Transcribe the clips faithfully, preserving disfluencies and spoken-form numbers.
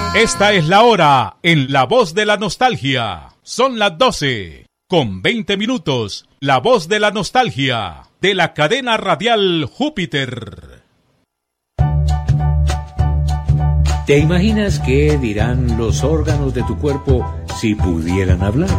Esta es la hora en La Voz de la Nostalgia. Son las doce con veinte minutos. La Voz de la Nostalgia de la cadena radial Júpiter. ¿Te imaginas qué dirán los órganos de tu cuerpo si pudieran hablar?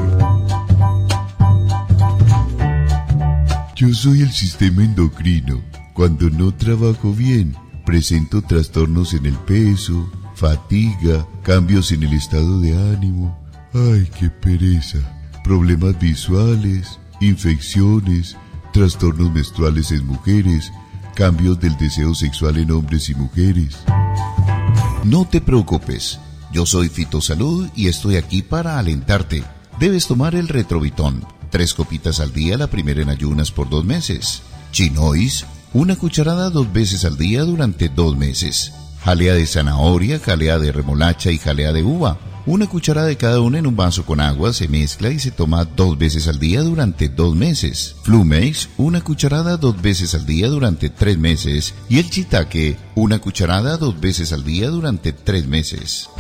Yo soy el sistema endocrino. Cuando no trabajo bien, presento trastornos en el peso, fatiga, cambios en el estado de ánimo. ¡Ay, qué pereza! Problemas visuales, infecciones, trastornos menstruales en mujeres, cambios del deseo sexual en hombres y mujeres. No te preocupes, yo soy Fitosalud y estoy aquí para alentarte. Debes tomar el Retrovitón, tres copitas al día, la primera en ayunas por dos meses. Chinois, una cucharada dos veces al día durante dos meses. Jalea de zanahoria, jalea de remolacha y jalea de uva. Una cucharada de cada una en un vaso con agua, se mezcla y se toma dos veces al día durante dos meses. Flumex, una cucharada dos veces al día durante tres meses. Y el Chitaque, una cucharada dos veces al día durante tres meses.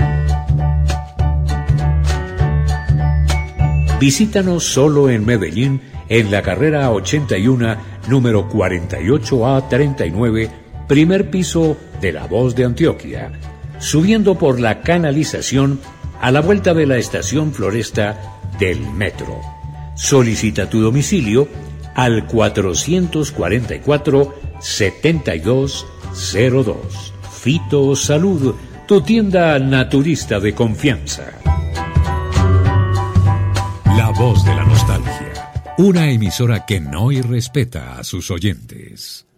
Visítanos solo en Medellín, en la carrera ochenta y uno, número cuarenta y ocho A treinta y nueve, primer piso de La Voz de Antioquia, subiendo por la canalización a la vuelta de la estación Floresta del metro. Solicita tu domicilio al cuatrocientos cuarenta y cuatro, setenta y dos cero dos. Fitosalud, tu tienda naturista de confianza. La Voz de la Nostalgia, una emisora que no irrespeta a sus oyentes.